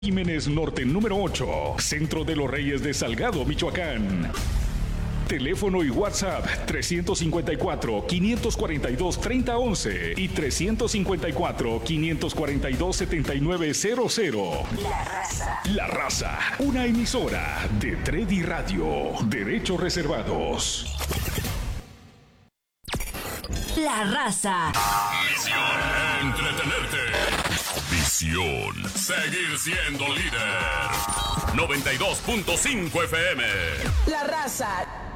Jiménez Norte número 8, Centro de los Reyes de Salgado, Michoacán. Teléfono y WhatsApp 354-542-3011 y 354-542-7900. La Raza. La Raza, una emisora de Tredi Radio. Derechos reservados. La Raza. Misión: entretenerte. Visión: seguir siendo líder. 92.5 FM. La Raza.